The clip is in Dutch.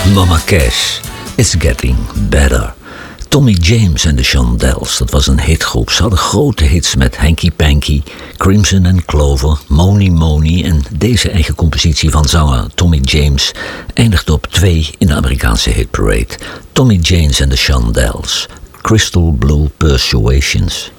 Mama Cash, It's Getting Better. Tommy James en de Shondells, dat was een hitgroep. Ze hadden grote hits met Hanky Panky, Crimson and Clover, Money Money en deze eigen compositie van zanger Tommy James eindigde op 2 in de Amerikaanse hitparade. Tommy James en de Shondells, Crystal Blue Persuasions.